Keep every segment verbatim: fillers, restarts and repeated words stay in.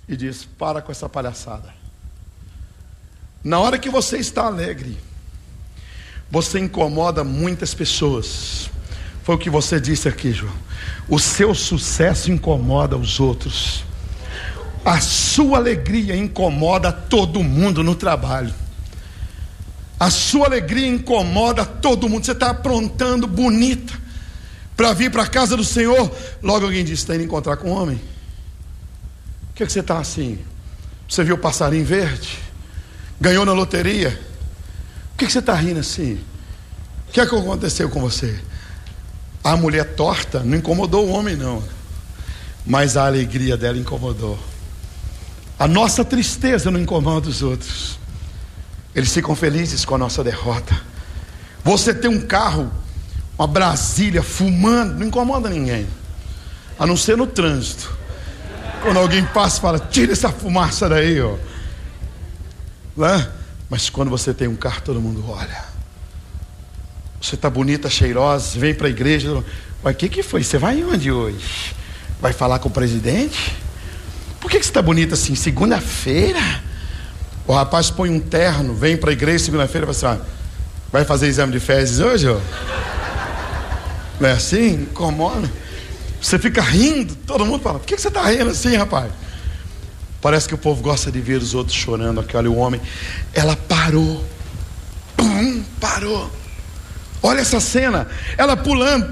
e diz: para com essa palhaçada. Na hora que você está alegre, você incomoda muitas pessoas. Foi o que você disse aqui, João. O seu sucesso incomoda os outros. A sua alegria incomoda todo mundo no trabalho. A sua alegria incomoda todo mundo. Você está aprontando bonita para vir para a casa do Senhor. Logo alguém diz: está indo encontrar com um homem. Por que, que você está assim? Você viu o passarinho verde? Ganhou na loteria? Por que, que você está rindo assim? O que é que aconteceu com você? A mulher torta não incomodou o homem não, mas a alegria dela incomodou. A nossa tristeza não incomoda os outros. Eles ficam felizes com a nossa derrota. Você tem um carro, uma Brasília fumando, não incomoda ninguém, a não ser no trânsito. Quando alguém passa e fala: tira essa fumaça daí, ó. Lá. Mas quando você tem um carro, todo mundo olha. Você está bonita, cheirosa, vem para a igreja. Mas o que, que foi? Você vai onde hoje? Vai falar com o presidente? Por que, que você está bonita assim? Segunda-feira? O rapaz põe um terno, vem para a igreja segunda-feira e fala assim: ah, vai fazer exame de fezes hoje? Ó? Não é assim? Incomoda. Você fica rindo, todo mundo fala: por que, que você está rindo assim, rapaz? Parece que o povo gosta de ver os outros chorando. Aqui, olha o homem. Ela parou. Pum, parou. Olha essa cena. Ela pulando.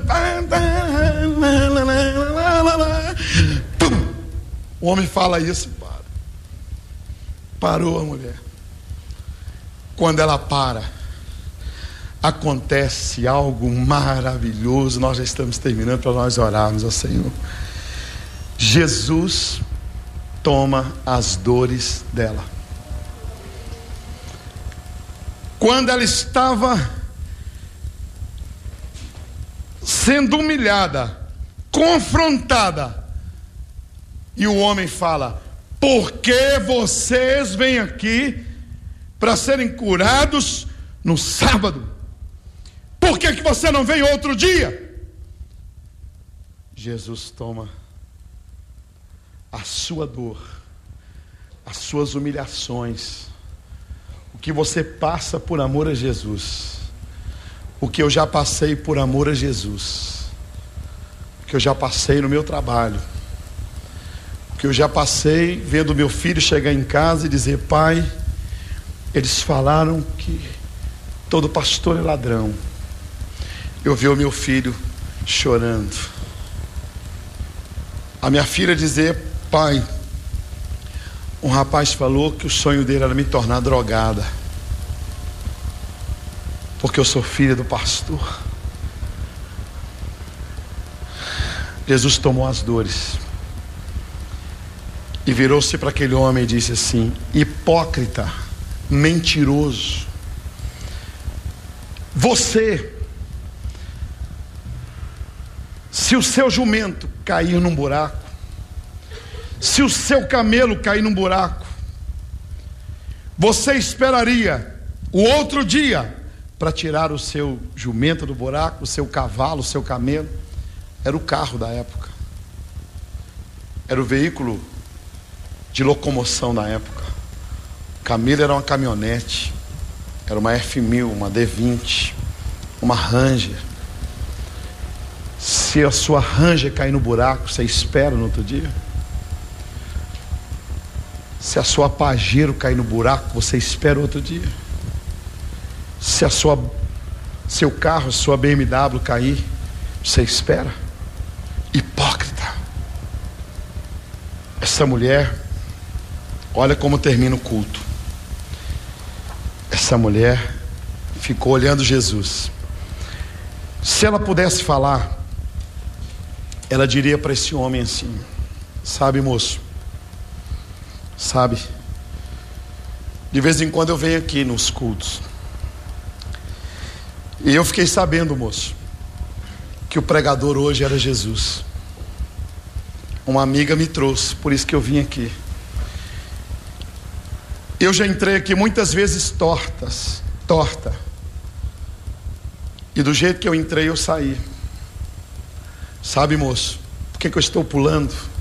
Pum. O homem fala isso. Para. Parou a mulher. Quando ela para, acontece algo maravilhoso. Nós já estamos terminando para nós orarmos ao Senhor. Jesus toma as dores dela. Quando ela estava sendo humilhada, confrontada, e o homem fala: por que vocês vêm aqui para serem curados no sábado? Por que que você não vem outro dia? Jesus toma a sua dor, as suas humilhações, o que você passa por amor a Jesus, o que eu já passei por amor a Jesus, o que eu já passei no meu trabalho, o que eu já passei vendo meu filho chegar em casa e dizer: pai, eles falaram que todo pastor é ladrão. Eu vi o meu filho chorando, a minha filha dizer: pai, um rapaz falou que o sonho dele era me tornar drogada, porque eu sou filha do pastor. Jesus tomou as dores e virou-se para aquele homem e disse assim: hipócrita, mentiroso, você, se o seu jumento cair num buraco, se o seu camelo cair num buraco, você esperaria o outro dia para tirar o seu jumento do buraco, o seu cavalo, o seu camelo? Era o carro da época, era o veículo de locomoção da época. O camelo era uma caminhonete, era uma F mil, uma D vinte, uma Ranger. Se a sua Ranger cair no buraco, você espera no outro dia? Se a sua Pajero cair no buraco, você espera outro dia? Se a sua, seu carro, sua B M W cair, você espera? Hipócrita. Essa mulher, olha como termina o culto. Essa mulher ficou olhando Jesus. Se ela pudesse falar, ela diria para esse homem assim: sabe, moço, sabe, de vez em quando eu venho aqui nos cultos e eu fiquei sabendo, moço, que o pregador hoje era Jesus. Uma amiga me trouxe, por isso que eu vim aqui. Eu já entrei aqui muitas vezes tortas, torta, e do jeito que eu entrei eu saí. Sabe, moço, por que que eu estou pulando?